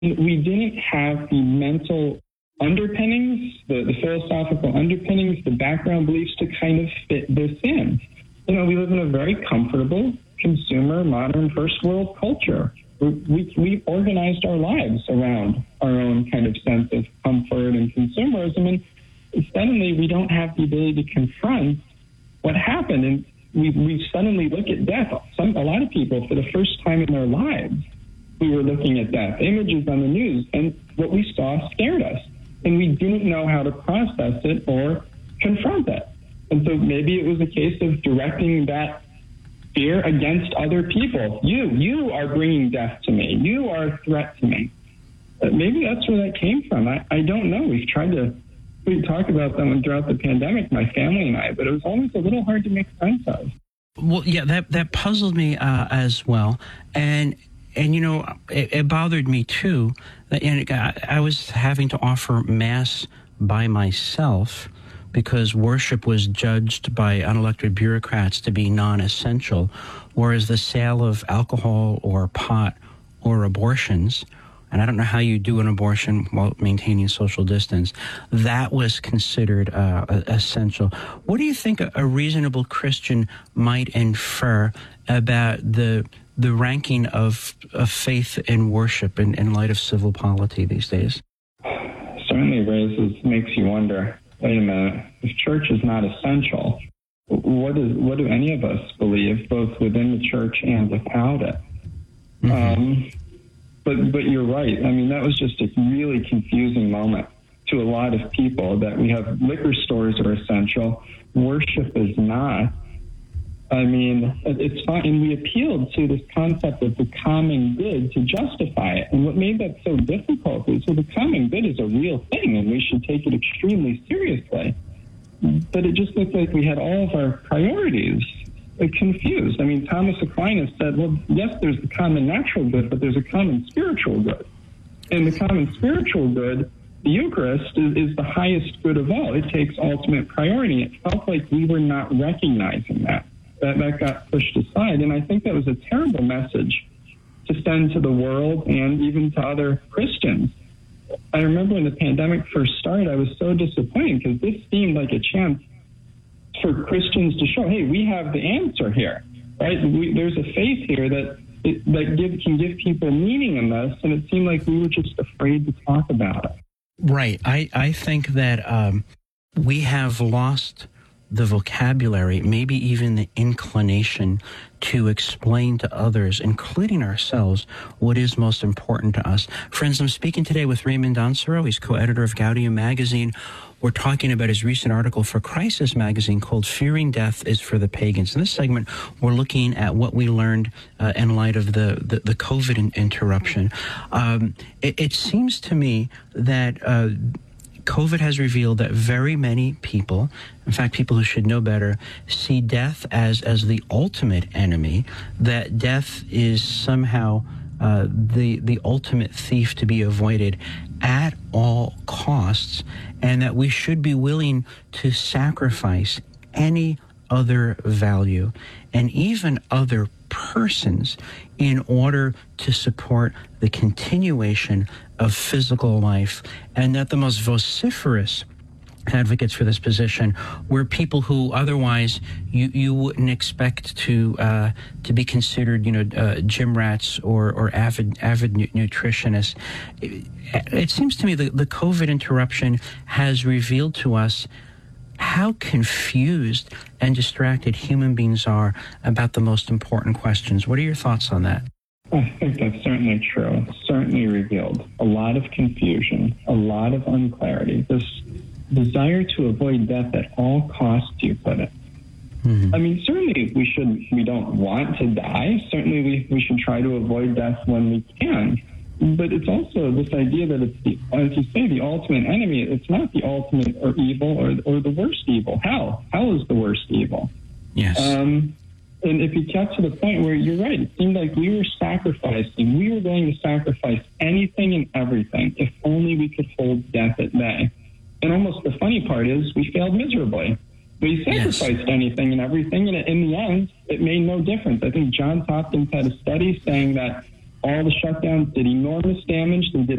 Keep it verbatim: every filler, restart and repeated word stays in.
We didn't have the mental underpinnings, the, the philosophical underpinnings, the background beliefs to kind of fit this in. You know, we live in a very comfortable, consumer, modern, first world culture. We, we organized our lives around our own kind of sense of comfort and consumerism, and suddenly we don't have the ability to confront what happened, and we, we suddenly look at death. Some, a lot of people, for the first time in their lives, we were looking at death, images on the news, and what we saw scared us, and we didn't know how to process it or confront it. And so maybe it was a case of directing that fear against other people. You, you are bringing death to me. You are a threat to me. But maybe that's where that came from. I, I don't know. We've tried to we talk about them throughout the pandemic, my family and I, but it was always a little hard to make sense of. Well, yeah, that that puzzled me uh, as well, and and you know, it, it bothered me too. That and I, I was having to offer mass by myself, because worship was judged by unelected bureaucrats to be non-essential, whereas the sale of alcohol or pot or abortions, and I don't know how you do an abortion while maintaining social distance, that was considered uh, essential. What do you think a, a reasonable Christian might infer about the the ranking of, of faith and worship in, in light of civil polity these days? Certainly raises, makes you wonder, wait a minute, if church is not essential, what is what do any of us believe, both within the church and without it? Mm-hmm. Um, but but you're right. I mean, that was just a really confusing moment to a lot of people, that we have liquor stores are essential, worship is not. I mean, it's fine. And we appealed to this concept of the common good to justify it. And what made that so difficult is, well, the common good is a real thing, and we should take it extremely seriously. But it just looked like we had all of our priorities confused. I mean, Thomas Aquinas said, well, yes, there's the common natural good, but there's a common spiritual good. And the common spiritual good, the Eucharist, is, is the highest good of all. It takes ultimate priority. It felt like we were not recognizing that. That, that got pushed aside. And I think that was a terrible message to send to the world and even to other Christians. I remember when the pandemic first started, I was so disappointed, because this seemed like a chance for Christians to show, hey, we have the answer here, right? We, there's a faith here that it, that give, can give people meaning in this, and it seemed like we were just afraid to talk about it. Right. I, I think that um, we have lost the vocabulary, maybe even the inclination to explain to others, including ourselves, what is most important to us. Friends, I'm speaking today with Raymond Dansero. He's co-editor of Gaudium magazine. We're talking about his recent article for Crisis magazine called Fearing Death is for the Pagans. In this segment, we're looking at what we learned uh, in light of the, the, the COVID in, interruption. Um, it, it seems to me that uh, COVID has revealed that very many people, in fact, people who should know better, see death as, as the ultimate enemy, that death is somehow uh, the, the ultimate thief to be avoided at all costs, and that we should be willing to sacrifice any other value and even other persons in order to support the continuation of physical life, and that the most vociferous advocates for this position were people who otherwise you, you wouldn't expect to uh, to be considered, you know, uh, gym rats or, or avid avid nu- nutritionists. It, it seems to me that the COVID interruption has revealed to us how confused and distracted human beings are about the most important questions. What are your thoughts on that? I think that's certainly true. It's certainly revealed a lot of confusion, a lot of unclarity, this desire to avoid death at all costs, you put it. Mm-hmm. I mean, certainly we should, we don't want to die. Certainly we, we should try to avoid death when we can. But it's also this idea that it's, the, as you say, the ultimate enemy. It's not the ultimate or evil or, or the worst evil. Hell. Hell is the worst evil. Yes. Um, and if you get to the point where you're right, it seemed like we were sacrificing. We were going to sacrifice anything and everything if only we could hold death at bay. And almost the funny part is we failed miserably. We sacrificed yes. anything and everything, and in the end, it made no difference. I think Johns Hopkins had a study saying that all the shutdowns did enormous damage. They did